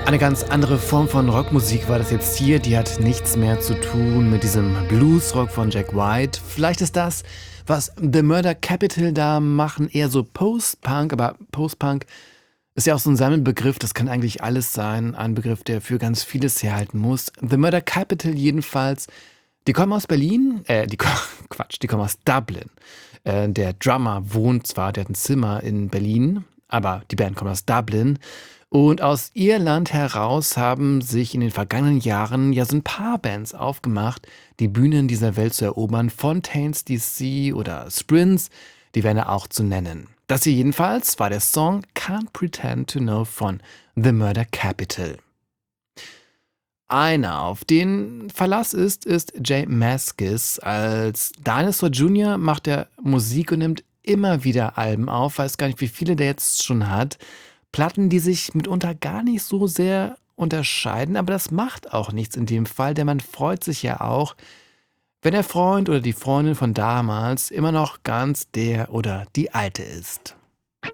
Eine ganz andere Form von Rockmusik war das jetzt hier. Die hat nichts mehr zu tun mit diesem Bluesrock von Jack White. Vielleicht ist das, was The Murder Capital da machen, eher so Post-Punk. Aber Post-Punk ist ja auch so ein Sammelbegriff. Das kann eigentlich alles sein. Ein Begriff, der für ganz vieles herhalten muss. The Murder Capital jedenfalls. Die kommen aus Berlin. Quatsch, die kommen aus Dublin. Der Drummer wohnt zwar, der hat ein Zimmer in Berlin, aber die Band kommt aus Dublin. Und aus Irland heraus haben sich in den vergangenen Jahren ja so ein paar Bands aufgemacht, die Bühnen dieser Welt zu erobern. Fontaines DC oder Sprints, die wären da auch zu nennen. Das hier jedenfalls war der Song Can't Pretend to Know von The Murder Capital. Einer, auf den Verlass ist Jay Mascis. Als Dinosaur Jr. macht er Musik und nimmt immer wieder Alben auf. Weiß gar nicht, wie viele der jetzt schon hat. Platten, die sich mitunter gar nicht so sehr unterscheiden, aber das macht auch nichts in dem Fall, denn man freut sich ja auch, wenn der Freund oder die Freundin von damals immer noch ganz der oder die Alte ist.